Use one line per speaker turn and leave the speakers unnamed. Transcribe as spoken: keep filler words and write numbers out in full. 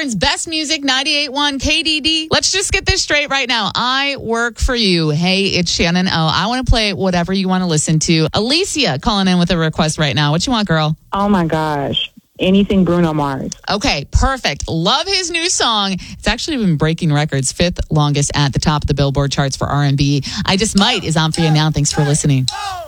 Melbourne's best music, ninety-eight point one K D D. Let's just get this straight right now. I work for you. Hey, it's Shannon O. I want to play whatever you want to listen to. Alicia calling in with a request right now. What you want, girl?
Oh, my gosh. Anything Bruno Mars.
Okay, perfect. Love his new song. It's actually been breaking records, fifth longest at the top of the Billboard charts for R and B. I Just Might is on for you now. Thanks for listening.